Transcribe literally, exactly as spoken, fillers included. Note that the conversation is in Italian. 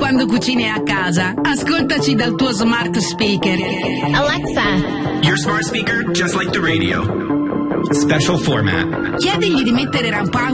quando cucini a casa, ascoltaci dal tuo smart speaker. Alexa, your smart speaker just like the radio. Special format. Chiedigli di mettere Rampau